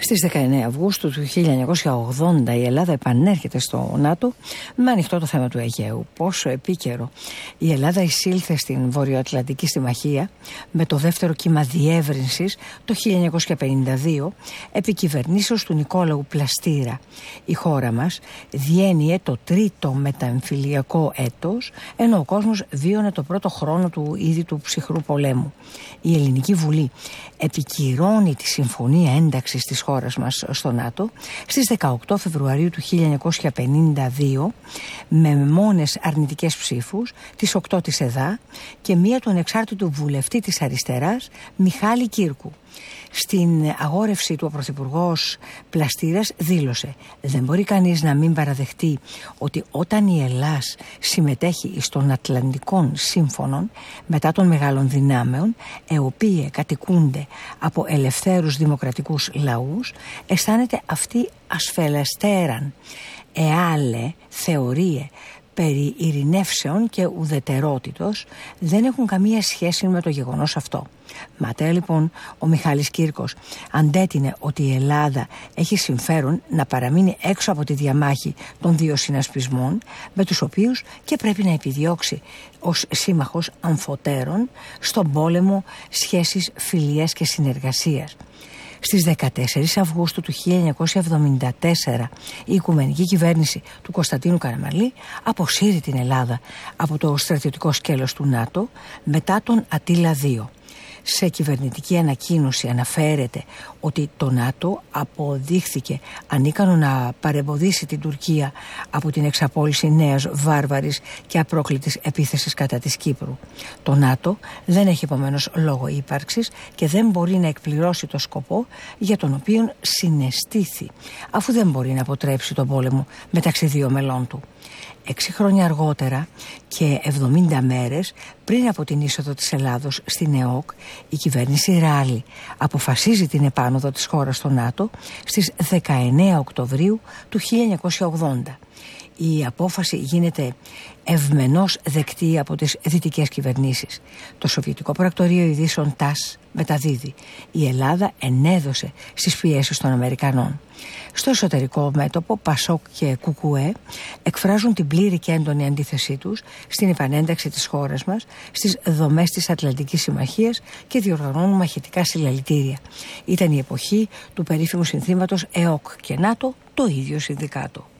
Στις 19 Αυγούστου του 1980 η Ελλάδα επανέρχεται στο ΝΑΤΟ με ανοιχτό το θέμα του Αιγαίου. Πόσο επίκαιρο. Η Ελλάδα εισήλθε στην Βορειοατλαντική Συμμαχία με το δεύτερο κύμα διεύρυνσης το 1952 επί κυβερνήσεως του Νικόλαου Πλαστήρα. Η χώρα μας διένυε το τρίτο μεταεμφυλιακό έτος, ενώ ο κόσμος βίωνε το πρώτο χρόνο του ήδη του ψυχρού πολέμου. Η Ελληνική Βουλή επικυρώνει τη συμφωνία ένταξης της χώρας μας στο ΝΑΤΟ στις 18 Φεβρουαρίου του 1952 με μόνες αρνητικές ψήφους, τις 8 της ΕΔΑ και μία του ανεξάρτητου βουλευτή της αριστεράς Μιχάλη Κύρκου. Στην αγόρευση του ο Πρωθυπουργός Πλαστήρας δήλωσε: «Δεν μπορεί κανείς να μην παραδεχτεί ότι όταν η Ελλάς συμμετέχει στον Ατλαντικών Σύμφωνων μετά των μεγάλων δυνάμεων, οι οποίοι κατοικούνται από ελευθέρους δημοκρατικούς λαούς, αισθάνεται αυτή ασφαλεστέραν εάλε θεωρίε περί ειρηνεύσεων και ουδετερότητος δεν έχουν καμία σχέση με το γεγονός αυτό». Ματέα λοιπόν ο Μιχάλης Κύρκος αντέτεινε ότι η Ελλάδα έχει συμφέρον να παραμείνει έξω από τη διαμάχη των δύο συνασπισμών με τους οποίους και πρέπει να επιδιώξει ως σύμμαχος αμφωτέρων στον πόλεμο σχέσεις φιλίας και συνεργασίας. Στις 14 Αυγούστου του 1974 η Οικουμενική Κυβέρνηση του Κωνσταντίνου Καραμανλή αποσύρει την Ελλάδα από το στρατιωτικό σκέλος του ΝΑΤΟ μετά τον Αττήλα II. Σε κυβερνητική ανακοίνωση αναφέρεται ότι το ΝΑΤΟ αποδείχθηκε ανίκανο να παρεμποδίσει την Τουρκία από την εξαπόλυση νέας βάρβαρης και απρόκλητης επίθεσης κατά της Κύπρου. Το ΝΑΤΟ δεν έχει επομένως λόγο ύπαρξης και δεν μπορεί να εκπληρώσει το σκοπό για τον οποίο συναισθήθη, αφού δεν μπορεί να αποτρέψει τον πόλεμο μεταξύ δύο μελών του. 6 χρόνια αργότερα και 70 μέρες πριν από την είσοδο της Ελλάδος στην ΕΟΚ, η κυβέρνηση Ράλη αποφασίζει την επάνωδο της χώρας στο ΝΑΤΟ στις 19 Οκτωβρίου του 1980. Η απόφαση γίνεται ευμενώς δεκτή από τις δυτικές κυβερνήσεις. Το Σοβιετικό Πρακτορείο Ειδήσεων ΤΑΣ μεταδίδει: η Ελλάδα ενέδωσε στις πιέσεις των Αμερικανών. Στο εσωτερικό μέτωπο, Πασόκ και Κουκουέ εκφράζουν την πλήρη και έντονη αντίθεσή τους στην επανένταξη της χώρας μας στις δομές της Ατλαντικής Συμμαχίας και διοργανώνουν μαχητικά συλλαλητήρια. Ήταν η εποχή του περίφημου συνθήματος ΕΟΚ και ΝΑΤΟ το ίδιο συνδικάτο.